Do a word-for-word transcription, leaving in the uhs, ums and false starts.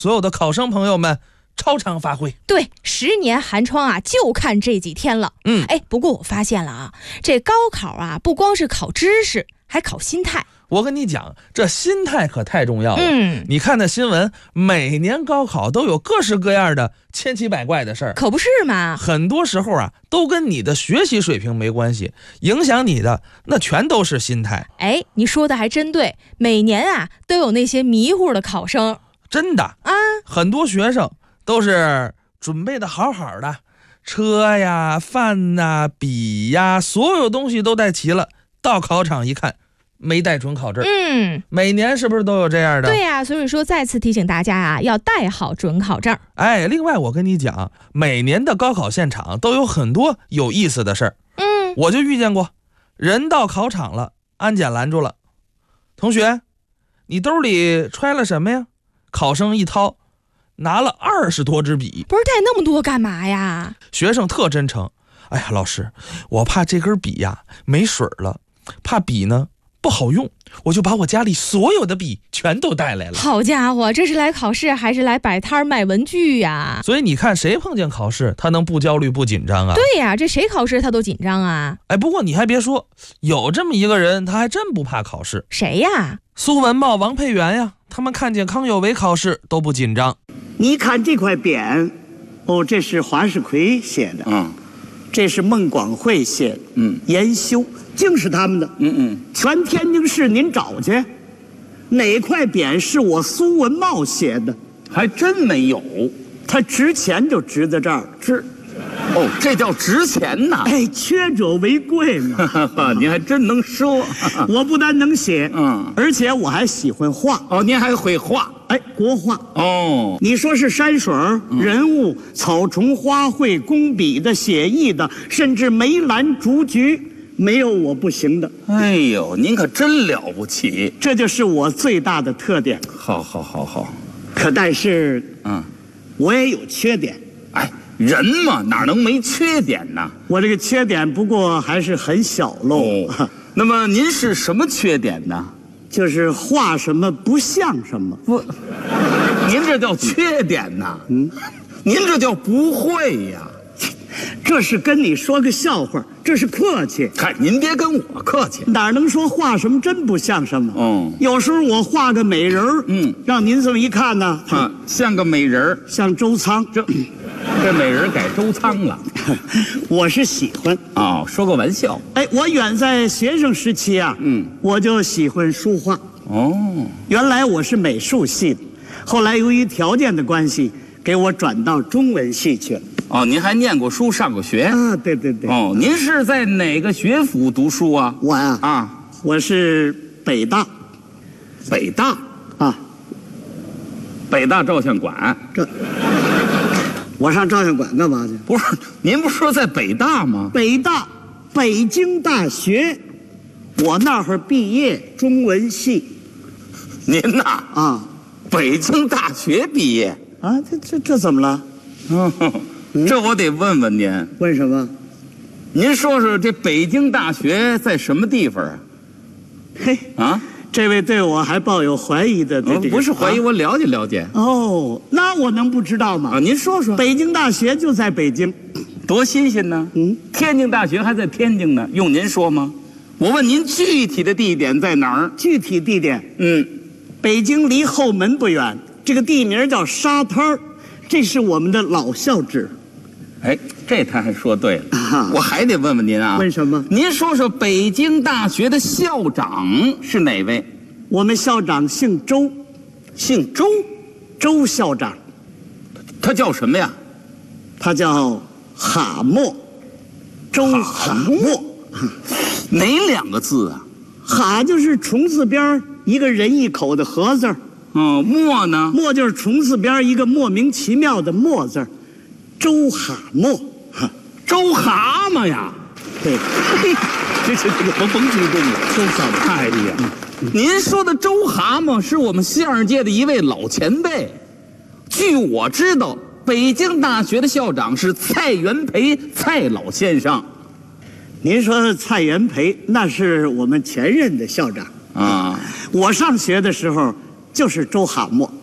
所有的考生朋友们超常发挥。 对，十年寒窗啊，就看这几天了。 嗯， 哎，不过我发现了啊，这高考啊，不光是考知识，还考心态。 我跟你讲，这心态可太重要了。 嗯， 你看那新闻，每年高考都有各式各样的千奇百怪的事儿， 可不是嘛？ 很多时候啊，都跟你的学习水平没关系，影响你的那全都是心态。 哎，你说的还真对，每年啊都有那些迷糊的考生。 真的啊， 很多学生都是准备的好好的，车呀、饭呐、笔呀，所有东西都带齐了，到考场一看，没带准考证。 嗯， 每年是不是都有这样的？ 对呀、啊，所以说再次提醒大家啊，要带好准考证。 哎，另外我跟你讲，每年的高考现场都有很多有意思的事儿。 嗯， 我就遇见过，人到考场了，安检拦住了，同学，你兜里揣了什么呀？考生一掏，拿了二十多支笔。 不是带那么多干嘛呀？ 学生特真诚，哎呀，老师，我怕这根笔呀没水了，怕笔呢不好用，我就把我家里所有的笔全都带来了。 好家伙，这是来考试还是来摆摊卖文具呀？ 所以你看，谁碰见考试他能不焦虑不紧张啊？ 对呀，这谁考试他都紧张啊。 哎，不过你还别说，有这么一个人，他还真不怕考试。 谁呀？ 苏文茂、王佩元呀，他们看见康有为考试都不紧张。 你看这块匾，哦，这是华世奎写的， 嗯， 这是孟广会写的， 嗯， 研修竟是他们的， 嗯嗯， 全天津市您找去，哪块匾是我苏文茂写的？ 还真没有。 他值钱就值在这儿，值， 哦，这叫值钱呐！ 哎，缺者为贵嘛。 您还真能说。 我不但能写， 嗯， 而且我还喜欢画。 哦，您还会画？ 哎，国画。 哦， 你说是山水、人物、草虫、花卉、工笔的、写意的，甚至梅兰竹菊，没有我不行的。 哎呦，您可真了不起！ 这就是我最大的特点。 好，好，好，好。 可但是， 嗯， 我也有缺点。 哎，人嘛，哪能没缺点呢？ 我这个缺点不过还是很小喽。 哦，那么您是什么缺点呢？ 就是画什么不像什么。 不，您这叫缺点呐。嗯，您这叫不会呀。 这是跟你说个笑话，这是客气。 嗨，您别跟我客气。 哪能说画什么真不像什么？ 哦， 有时候我画个美人儿， 嗯， 让您这么一看呢， 啊，像个美人儿， 像周仓。 这这美人改周仓了。 我是喜欢。 哦，说个玩笑。 哎，我远在学生时期啊， 嗯， 我就喜欢书画。 哦， 原来我是美术系的，后来由于条件的关系，给我转到中文系去了。 哦，您还念过书，上过学啊？对对对。 哦，您是在哪个学府读书啊？ 我呀， 啊， 我是北大。 北大啊， 北大照相馆。 这，我上照相馆干嘛去？ 不是，您不是说在北大吗？ 北大，北京大学，我那会儿毕业，中文系。 您呐？ 啊， 北京大学毕业啊？这这这怎么了？ 嗯。这我得问问您， 问什么？ 您说说这北京大学在什么地方啊？ 嘿啊， 这位对我还抱有怀疑的，这、 哦、不是怀疑， 啊、 我了解了解。 哦，那我能不知道吗？ 啊，您说说。 北京大学就在北京， 多新鲜呢！ 嗯， 天津大学还在天津呢，用您说吗？我问您具体的地点在哪儿？ 具体地点， 嗯， 北京离后门不远，这个地名叫沙滩儿，这是我们的老校址。 哎，这他还说对了， 啊、 我还得问问您啊。 问什么？ 您说说北京大学的校长是哪位？ 我们校长姓周， 姓周， 周校长。 他叫什么呀？ 他叫哈默，周哈默。 哪两个字啊？ 哈就是虫字边一个人一口的禾字儿。 哦，默呢？ 默就是虫字边一个莫名其妙的默字儿。周哈默， 周蛤蟆呀， 对， 这这这个甭甭激动了， 周校长。 哎呀，您说的周蛤蟆是我们相声界的一位老前辈。据我知道，北京大学的校长是蔡元培蔡老先生。 您说蔡元培那是我们前任的校长啊， 我上学的时候就是周哈默。